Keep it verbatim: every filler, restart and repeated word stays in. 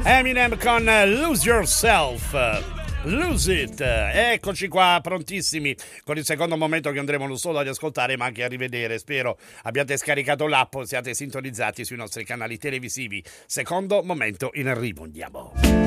Eminem con Lose Yourself. Lose It. Eccoci qua, prontissimi con il secondo momento che andremo non solo ad ascoltare ma anche a rivedere. Spero abbiate scaricato l'app o siate sintonizzati sui nostri canali televisivi. Secondo momento in arrivo, andiamo.